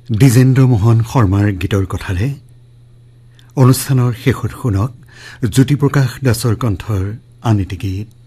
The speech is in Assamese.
দ্বিজেন্দ্ৰ মোহন শৰ্মাৰ গীতৰ কথাৰে অনুষ্ঠানৰ শেষত শুনক জ্যোতিপ্ৰকাশ দাসৰ কণ্ঠৰ আন এটি গীত।